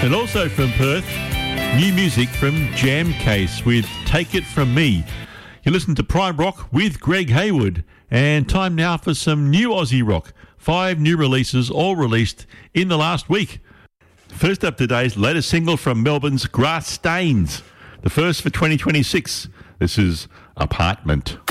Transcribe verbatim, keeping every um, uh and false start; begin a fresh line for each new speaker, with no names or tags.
And also from Perth, new music from Jamcase with Take It From Me. You listen to Prime Rock with Greg Hayward. And time now for some new Aussie rock. Five new releases, all released in the last week. First up today's latest single from Melbourne's Grass Stains. The first for twenty twenty-six. This is Apartment.